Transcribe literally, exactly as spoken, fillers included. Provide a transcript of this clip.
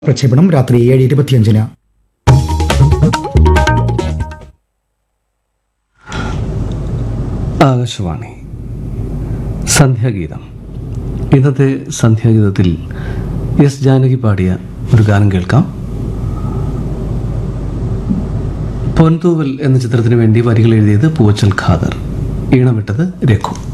പ്രക്ഷേപണം രാത്രി ഏഴ് ഇരുപത്തിയഞ്ചിന്. ആകാശവാണി സന്ധ്യാഗീതം. ഇന്നത്തെ സന്ധ്യാഗീതത്തിൽ എസ് ജാനകി പാടിയ ഒരു ഗാനം കേൾക്കാം. പൊൻതൂവൽ എന്ന ചിത്രത്തിന് വേണ്ടി വരികൾ എഴുതിയത് പൂവച്ചൽ ഖാദർ, ഈണമിട്ടത് രഘു.